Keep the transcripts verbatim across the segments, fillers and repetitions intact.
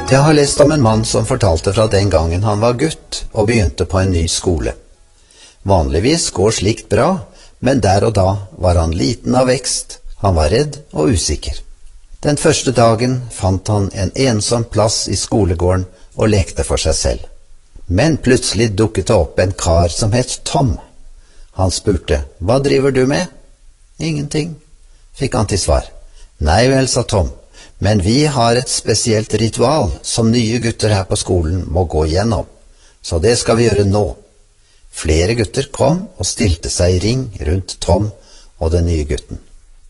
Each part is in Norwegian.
Jeg har lest om en mann som fortalte fra den gangen han var gutt og begynte på en ny skole. Vanligvis går slikt bra, men der og da var han liten av vekst, han var redd og usikker. Den første dagen fant han en ensom plass i skolegården og lekte for seg selv. Men plutselig dukket det opp en kar som het Tom. Han spurte, «Hva driver du med?» «Ingenting», fikk han til svar. «Nei vel», sa Tom, «men vi har et spesielt ritual som nye gutter her på skolen må gå gjennom, så det skal vi gjøre nå.» Flere gutter kom og stilte seg i ring rundt Tom og den nye gutten.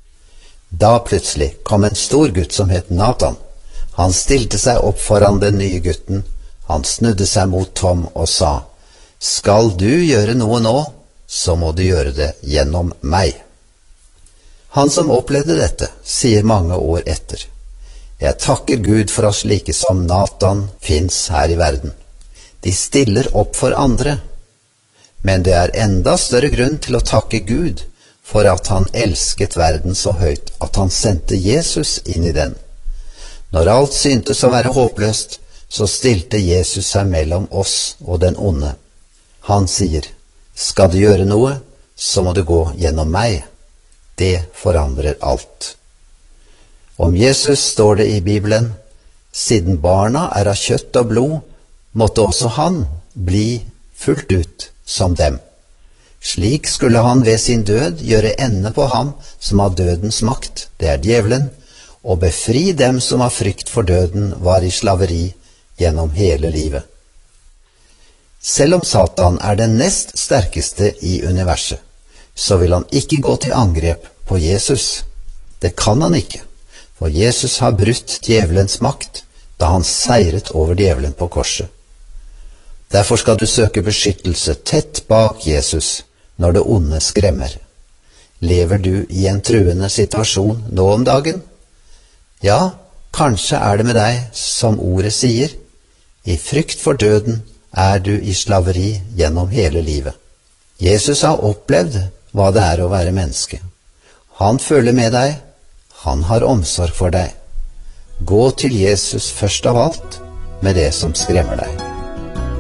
Da plutselig kom en stor gutt som het Nathan. Han stilte seg opp foran den nye gutten. Han snudde seg mot Tom og sa, «Skal du gjøre noe nå, så må du gjøre det gjennom meg.» Han som opplevde dette, sier mange år etter, «Jeg takker Gud for oss slike som Nathan finnes her i verden. De stiller opp for andre. Men det er enda større grunn til å takke Gud for at han elsket verden så høyt at han sendte Jesus inn i den. Når alt syntes å være håpløst, så stilte Jesus seg mellom oss og den onde. Han sier, «Skal du gjøre noe, så må du gå gjennom meg.» Det forandrer alt. Om Jesus står det i Bibelen, «Siden barna er av kjøtt og blod, måtte også han bli fullt ut som dem. Slik skulle han ved sin død gjøre ende på ham som har dødens makt, det er djevelen, og befri dem som av frykt for døden var i slaveri gjennom hele livet.» Selv om Satan er den nest sterkeste i universet, så vil han ikke gå til angrep på Jesus. Det kan han ikke, for Jesus har brutt djevelens makt da han seiret over djevelen på korset. Derfor skal du søke beskyttelse tett bak Jesus når det onde skremmer. Lever du i en truende situasjon nå om dagen? Ja, kanskje er det med deg som ordet sier, «I frykt for døden er du i slaveri gjennom hele livet.» Jesus har opplevd hva det er å være menneske. Han føler med deg, han har omsorg for deg. Gå til Jesus først av alt med det som skremmer deg.